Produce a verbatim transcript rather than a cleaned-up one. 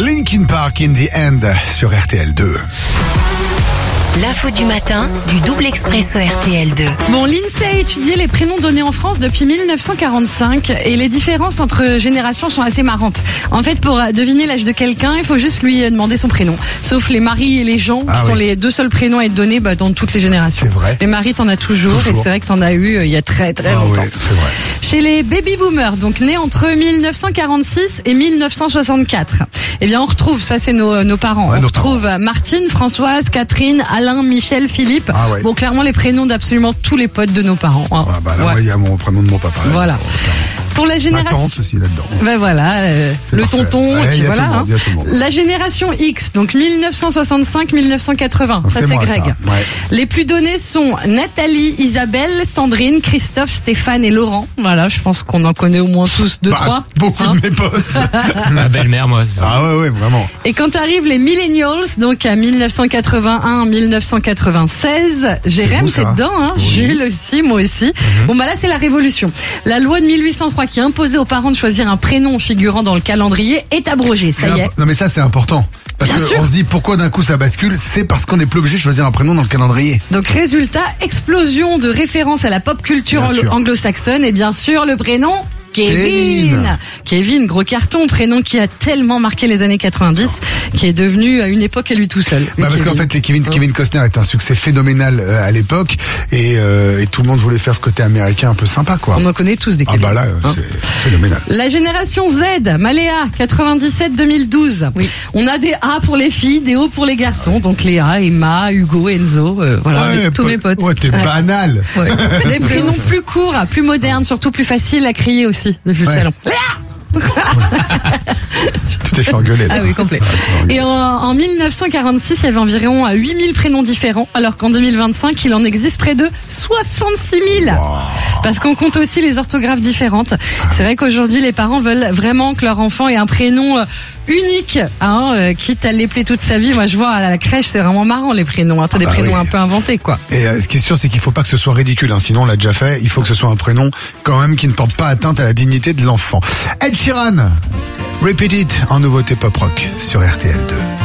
Linkin Park in the End sur R T L deux. L'info du matin du double expresso R T L deux. Bon, l'INSEE a étudié les prénoms donnés en France depuis dix-neuf cent quarante-cinq et les différences entre générations sont assez marrantes. En fait, pour deviner l'âge de quelqu'un, il faut juste lui demander son prénom. Sauf les Marie et les Jean, qui ah sont oui. les deux seuls prénoms à être donnés bah, dans toutes les générations. C'est vrai. Les Marie, t'en as toujours, toujours. Et c'est vrai que t'en as eu euh, il y a très très ah longtemps. Oui, c'est vrai. Chez les baby boomers, donc nés entre dix-neuf cent quarante-six et dix-neuf cent soixante-quatre, eh bien on retrouve, ça c'est nos, nos parents, ouais, on nos retrouve parents. Martine, Françoise, Catherine, Alain, Michel, Philippe. Ah ouais. Bon, clairement les prénoms d'absolument tous les potes de nos parents. Hein. Ah bah là, il ouais. y a mon prénom de mon papa. Voilà. Là, pour la génération. Ma tante aussi là-dedans. Ben voilà, euh, le parfait. tonton, ouais, et puis voilà. Hein. Monde, la génération X, donc dix-neuf cent soixante-cinq à dix-neuf cent quatre-vingts. Ça c'est, c'est Greg. Ça. Ouais. Les plus donnés sont Nathalie, Isabelle, Sandrine, Christophe, Stéphane et Laurent. Voilà, je pense qu'on en connaît au moins tous deux, bah, trois. Beaucoup hein. de mes potes. Ma belle-mère, moi. Ah ouais, ouais, vraiment. Et quand arrivent les millennials, donc à dix-neuf cent quatre-vingt-un à dix-neuf cent quatre-vingt-seize, Jérém, c'est dedans, hein. Oui. Jules aussi, moi aussi. Mm-hmm. Bon bah là c'est la révolution. La loi de mille huit cent trois qui imposait aux parents de choisir un prénom figurant dans le calendrier est abrogée, ça y est. Non mais ça c'est important. Parce qu'on se dit pourquoi d'un coup ça bascule, c'est parce qu'on n'est plus obligé de choisir un prénom dans le calendrier. Donc résultat, explosion de références à la pop culture anglo-saxonne et bien sûr le prénom Kevin. Kevin. Kevin, gros carton, prénom qui a tellement marqué les années quatre-vingt-dix, qui est devenu à une époque à lui tout seul. Bah parce Kevin. qu'en fait, les Kevin, Kevin Costner est un succès phénoménal euh, à l'époque et, euh, et tout le monde voulait faire ce côté américain un peu sympa, quoi. On en connaît tous des Kevin. Ah bah là, hein c'est phénoménal. La génération Z, Maléa, quatre-vingt-dix-sept deux mille douze. Oui. On a des A pour les filles, des O pour les garçons, donc Léa, Emma, Hugo, Enzo, euh, voilà, ouais, tous mes potes. Ouais, t'es ouais. banal. Ouais. Des prénoms plus courts, plus modernes, surtout plus faciles à crier aussi depuis ouais. le salon. Léa. Tu t'es fait engueuler là. Ah oui, complet. Et en, en dix-neuf cent quarante-six, il y avait environ huit mille prénoms différents, alors qu'en deux mille vingt-cinq, il en existe près de soixante-six mille. Wow. Parce qu'on compte aussi les orthographes différentes. C'est vrai qu'aujourd'hui, les parents veulent vraiment que leur enfant ait un prénom unique, hein, euh, quitte à l'épeler toute sa vie. Moi, je vois à la crèche, c'est vraiment marrant les prénoms. Hein. T'as ah des bah prénoms oui. un peu inventés, quoi. Et euh, ce qui est sûr, c'est qu'il faut pas que ce soit ridicule. Hein. Sinon, on l'a déjà fait. Il faut que ce soit un prénom quand même qui ne porte pas atteinte à la dignité de l'enfant. Ed Sheeran, Repeat It en nouveauté pop rock sur R T L deux.